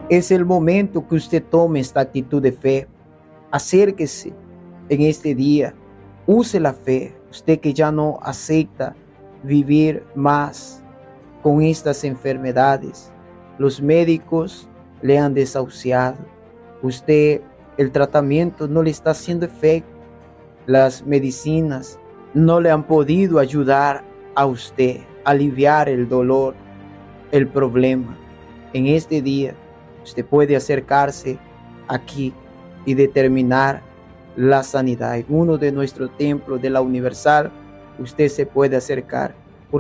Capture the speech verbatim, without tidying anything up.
Es el momento que usted tome esta actitud de fe. Acérquese en este día. Use la fe. Usted que ya no acepta vivir más con estas enfermedades. Los médicos le han desahuciado. Usted, el tratamiento no le está haciendo efecto. Las medicinas no le han podido ayudar a usted a aliviar el dolor, el problema. En este día, usted puede acercarse aquí y determinar la sanidad. En uno de nuestros templos de la Universal, usted se puede acercar